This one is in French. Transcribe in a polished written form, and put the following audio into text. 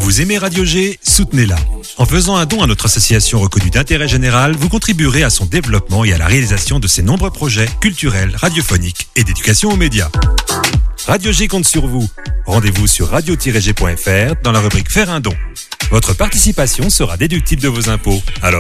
Vous aimez Radio G, soutenez-la. En faisant un don à notre association reconnue d'intérêt général, vous contribuerez à son développement et à la réalisation de ses nombreux projets culturels, radiophoniques et d'éducation aux médias. Radio G compte sur vous. Rendez-vous sur radio-g.fr dans la rubrique Faire un don. Votre participation sera déductible de vos impôts. Alors,